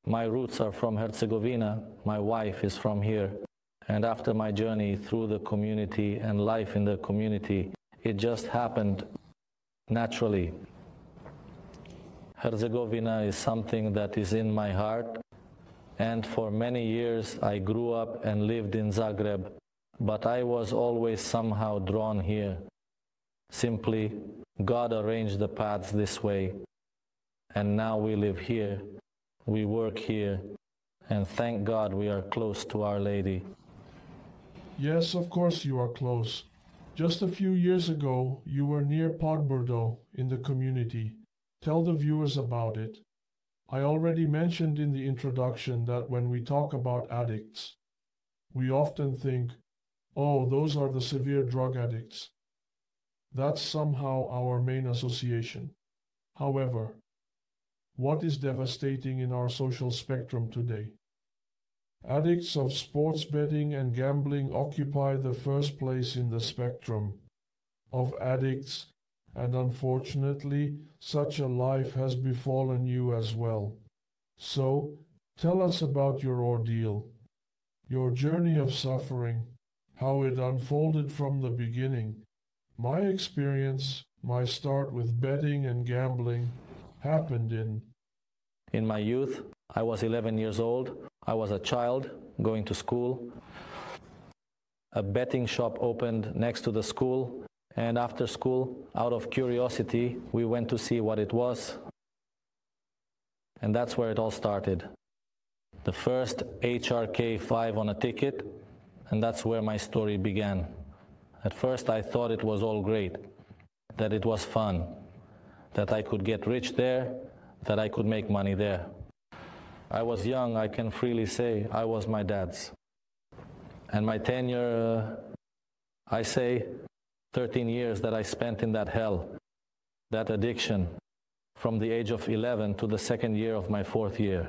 My roots are from Herzegovina. My wife is from here. And after my journey through the community and life in the community, it just happened naturally. Herzegovina is something that is in my heart. And for many years, I grew up and lived in Zagreb, but I was always somehow drawn here. Simply, God arranged the paths this way. And now we live here, we work here, and thank God we are close to Our Lady. Yes, of course you are close. Just a few years ago, you were near Podbrdo in the community. Tell the viewers about it. I already mentioned in the introduction that when we talk about addicts, we often think, oh, those are the severe drug addicts. That's somehow our main association. However, what is devastating in our social spectrum today? Addicts of sports betting and gambling occupy the first place in the spectrum of addicts, and unfortunately, such a life has befallen you as well. So, tell us about your ordeal, your journey of suffering, how it unfolded from the beginning. My experience, my start with betting and gambling, happened in my youth. I was 11 years old. I was a child going to school. A betting shop opened next to the school, and after school, out of curiosity, we went to see what it was. And that's where it all started. The first HRK 5 on a ticket, and that's where my story began. At first I thought it was all great, that it was fun, that I could get rich there, that I could make money there. I was young, I can freely say, I was my dad's. And my tenure, I say 13 years that I spent in that hell, that addiction, from the age of 11 to the second year of my fourth year.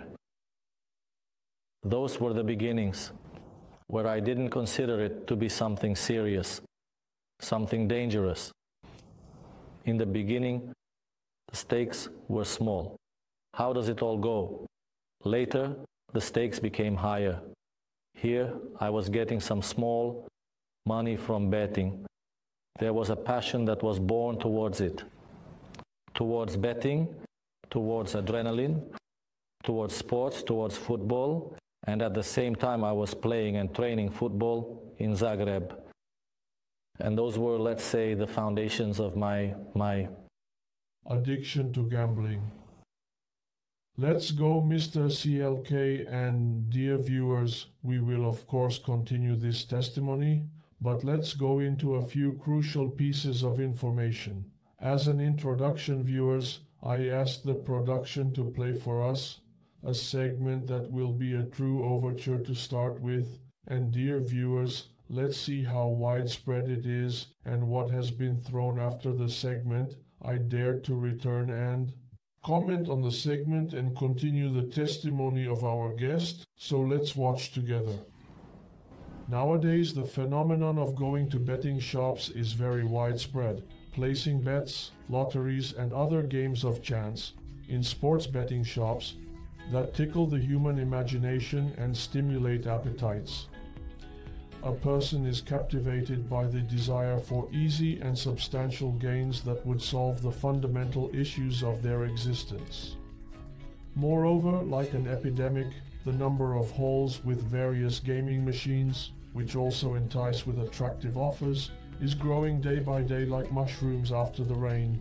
Those were the beginnings, where I didn't consider it to be something serious, something dangerous. In the beginning, the stakes were small. How does it all go? Later, the stakes became higher. Here, I was getting some small money from betting. There was a passion that was born towards it, towards betting, towards adrenaline, towards sports, towards football, and at the same time I was playing and training football in Zagreb. And those were, let's say, the foundations of my addiction to gambling. Let's go, Mr. CLK, and dear viewers, we will of course continue this testimony, but let's go into a few crucial pieces of information. As an introduction, viewers, I asked the production to play for us a segment that will be a true overture to start with, and dear viewers, let's see how widespread it is and what has been thrown after the segment. I dare to return and comment on the segment and continue the testimony of our guest, so let's watch together. Nowadays, the phenomenon of going to betting shops is very widespread, placing bets, lotteries, and other games of chance in sports betting shops that tickle the human imagination and stimulate appetites. A person is captivated by the desire for easy and substantial gains that would solve the fundamental issues of their existence. Moreover, like an epidemic, the number of halls with various gaming machines, which also entice with attractive offers, is growing day by day like mushrooms after the rain.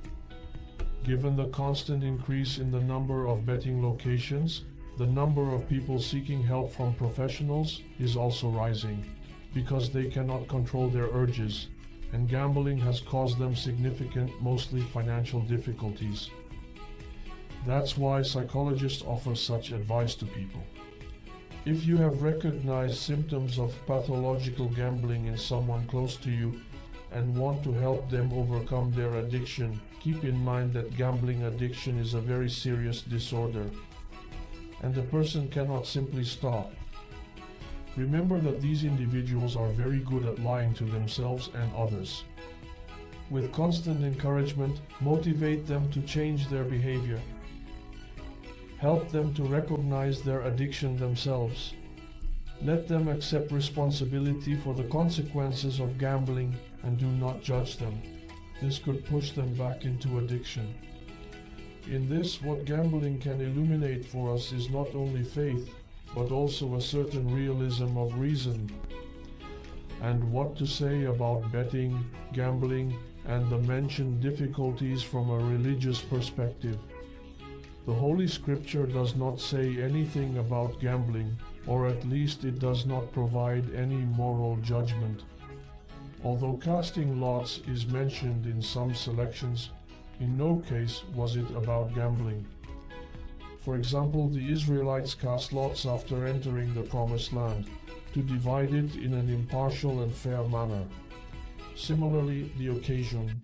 Given the constant increase in the number of betting locations, the number of people seeking help from professionals is also rising, because they cannot control their urges, and gambling has caused them significant, mostly financial difficulties. That's why psychologists offer such advice to people. If you have recognized symptoms of pathological gambling in someone close to you and want to help them overcome their addiction, keep in mind that gambling addiction is a very serious disorder, and the person cannot simply stop. Remember that these individuals are very good at lying to themselves and others. With constant encouragement, motivate them to change their behavior. Help them to recognize their addiction themselves. Let them accept responsibility for the consequences of gambling and do not judge them. This could push them back into addiction. In this, what gambling can illuminate for us is not only faith, but also a certain realism of reason. And what to say about betting, gambling, and the mentioned difficulties from a religious perspective. The Holy Scripture does not say anything about gambling, or at least it does not provide any moral judgment. Although casting lots is mentioned in some selections, in no case was it about gambling. For example, the Israelites cast lots after entering the Promised Land, to divide it in an impartial and fair manner. Similarly, the occasion.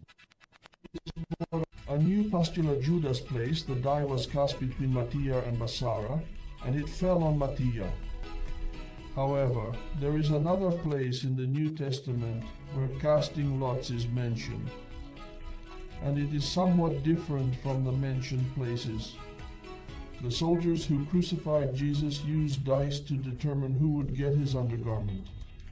A new pastular Judah's place, the die was cast between Mattiah and Basara, and it fell on Mattiah. However, there is another place in the New Testament where casting lots is mentioned, and it is somewhat different from the mentioned places. The soldiers who crucified Jesus used dice to determine who would get his undergarment.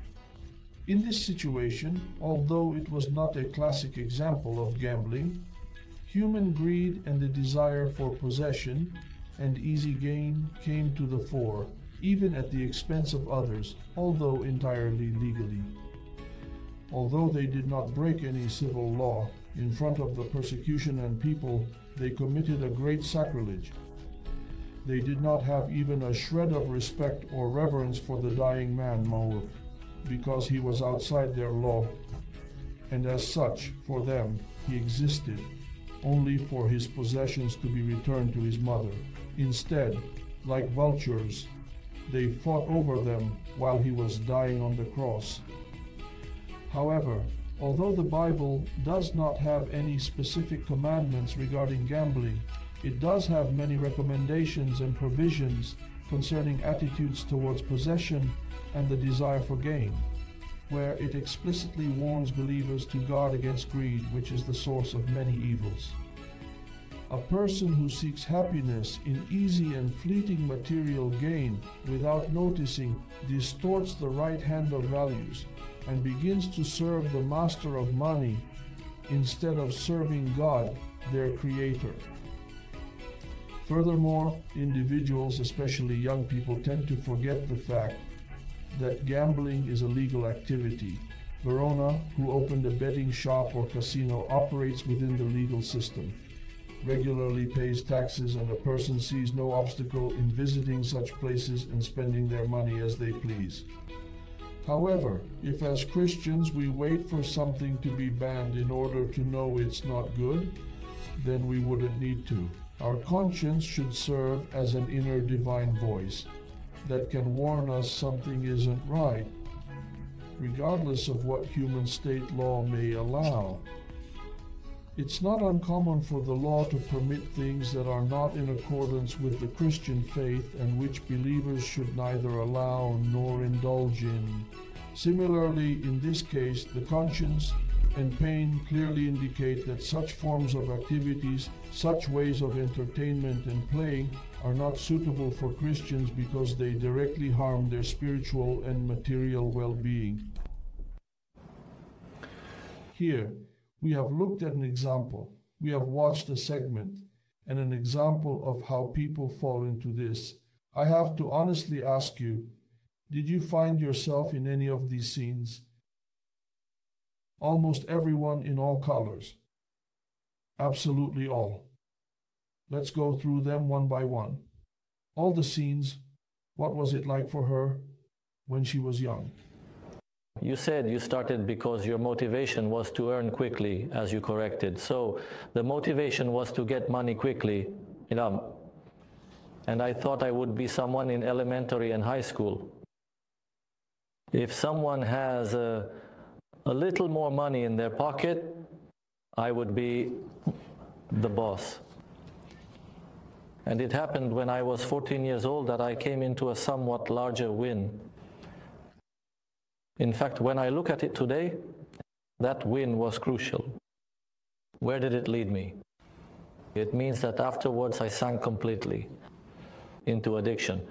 In this situation, although it was not a classic example of gambling, human greed and the desire for possession and easy gain came to the fore, even at the expense of others, although entirely legally. Although they did not break any civil law, in front of the persecution and people, they committed a great sacrilege. They did not have even a shred of respect or reverence for the dying man, Moab, because he was outside their law, and as such, for them, he existed, only for his possessions to be returned to his mother. Instead, like vultures, they fought over them while he was dying on the cross. However, although the Bible does not have any specific commandments regarding gambling, it does have many recommendations and provisions concerning attitudes towards possession and the desire for gain, where it explicitly warns believers to guard against greed, which is the source of many evils. A person who seeks happiness in easy and fleeting material gain without noticing distorts the right hand of values and begins to serve the master of money instead of serving God, their Creator. Furthermore, individuals, especially young people, tend to forget the fact that gambling is a legal activity. Verona, who opened a betting shop or casino, operates within the legal system, regularly pays taxes, and a person sees no obstacle in visiting such places and spending their money as they please. However, if as Christians we wait for something to be banned in order to know it's not good, then we wouldn't need to. Our conscience should serve as an inner divine voice that can warn us something isn't right, regardless of what human state law may allow. It's not uncommon for the law to permit things that are not in accordance with the Christian faith and which believers should neither allow nor indulge in. Similarly, in this case, the conscience and pain clearly indicate that such forms of activities, such ways of entertainment and playing, are not suitable for Christians because they directly harm their spiritual and material well-being. Here, we have looked at an example, we have watched a segment, and an example of how people fall into this. I have to honestly ask you, did you find yourself in any of these scenes? Almost everyone in all colors. Absolutely all. Let's go through them one by one. All the scenes, what was it like for her when she was young? You said you started because your motivation was to earn quickly, as you corrected. So the motivation was to get money quickly, and I thought I would be someone in elementary and high school. If someone has a little more money in their pocket, I would be the boss. And it happened when I was 14 years old that I came into a somewhat larger win. In fact, when I look at it today, that win was crucial. Where did it lead me? It means that afterwards I sank completely. into addiction.